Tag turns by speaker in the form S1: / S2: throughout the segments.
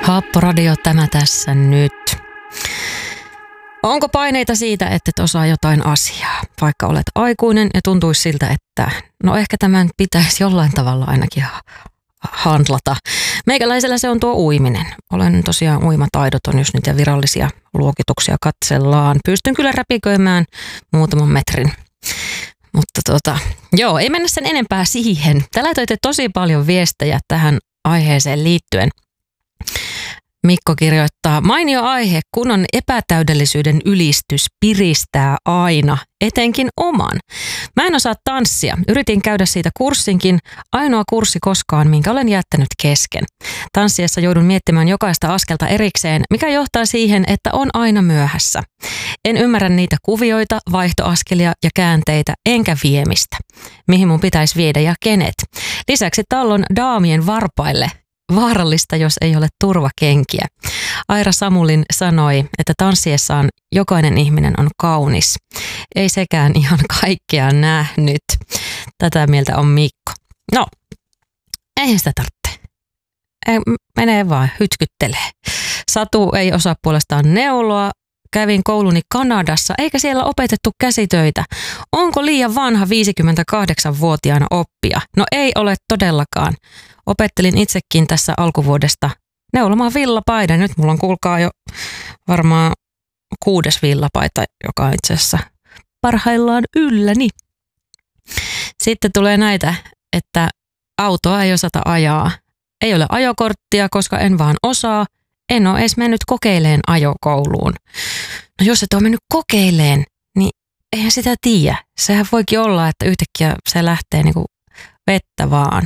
S1: Happoradio tämä tässä nyt. Onko paineita siitä, että et osaa jotain asiaa, vaikka olet aikuinen ja tuntuisi siltä, että no ehkä tämän pitäisi jollain tavalla ainakin handlata. Meikäläisellä se on tuo uiminen. Olen tosiaan uimataidoton, jos nyt ja virallisia luokituksia katsellaan. Pystyn kyllä räpiköimään muutaman metrin. Mutta joo, ei mennä sen enempää siihen. Te laitoitte tosi paljon viestejä tähän aiheeseen liittyen. Mikko kirjoittaa, mainio aihe, kunnon epätäydellisyyden ylistys piristää aina, etenkin oman. Mä en osaa tanssia. Yritin käydä siitä kurssinkin, ainoa kurssi koskaan, minkä olen jättänyt kesken. Tanssiessa joudun miettimään jokaista askelta erikseen, mikä johtaa siihen, että on aina myöhässä. En ymmärrä niitä kuvioita, vaihtoaskelia ja käänteitä, enkä viemistä. Mihin mun pitäisi viedä ja kenet. Lisäksi tallon daamien varpaille. Vaarallista, jos ei ole turvakenkiä. Aira Samulin sanoi, että tanssiessaan jokainen ihminen on kaunis. Ei sekään ihan kaikkea nähnyt. Tätä mieltä on Mikko. No, eihän sitä tarvitse. Menee vaan, hytkyttelee. Satu ei osaa puolestaan neuloa. Kävin kouluni Kanadassa, eikä siellä opetettu käsitöitä. Onko liian vanha 58-vuotiaana oppia? No ei ole todellakaan. Opettelin itsekin tässä alkuvuodesta neulomaan villapaidan. Nyt mulla on kuulkaa jo varmaan 6. villapaita, joka on itse asiassa parhaillaan ylläni. Sitten tulee näitä, että autoa ei osata ajaa. Ei ole ajokorttia, koska en vaan osaa. En ole edes mennyt kokeileen ajokouluun. No jos et ole mennyt kokeileen, niin eihän sitä tiedä. Sehän voikin olla, että yhtäkkiä se lähtee niinku vettä vaan.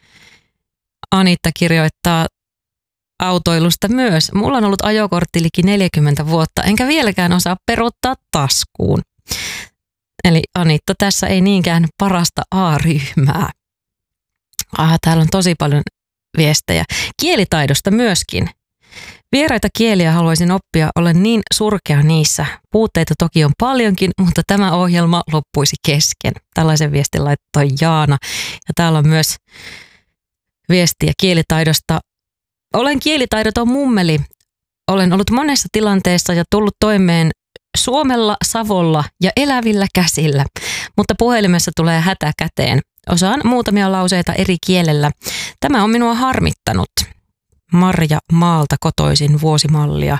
S1: Anitta kirjoittaa autoilusta myös. Mulla on ollut ajokortti liki 40 vuotta, enkä vieläkään osaa peruuttaa taskuun. Eli Anitta tässä ei niinkään parasta A-ryhmää. Täällä on tosi paljon viestejä. Kielitaidosta myöskin. Vieraita kieliä haluaisin oppia, olen niin surkea niissä. Puutteita toki on paljonkin, mutta tämä ohjelma loppuisi kesken. Tällaisen viestin laittoi Jaana. Ja täällä on myös viestiä kielitaidosta. Olen kielitaidoton mummeli. Olen ollut monessa tilanteessa ja tullut toimeen suomella, savolla ja elävillä käsillä, mutta puhelimessa tulee hätä käteen. Osaan muutamia lauseita eri kielellä. Tämä on minua harmittanut. Marja Maalta kotoisin, vuosimallia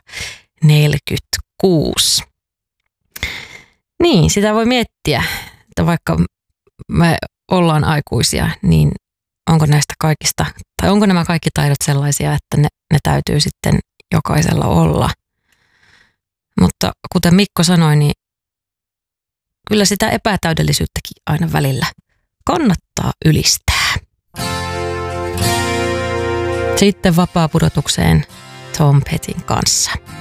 S1: 46. Niin, sitä voi miettiä, että vaikka me ollaan aikuisia, niin onko näistä kaikista, tai onko nämä kaikki taidot sellaisia, että ne täytyy sitten jokaisella olla. Mutta kuten Mikko sanoi, niin kyllä sitä epätäydellisyyttäkin aina välillä kannattaa ylistää. Sitten vapaapudotukseen Tom Pettin kanssa.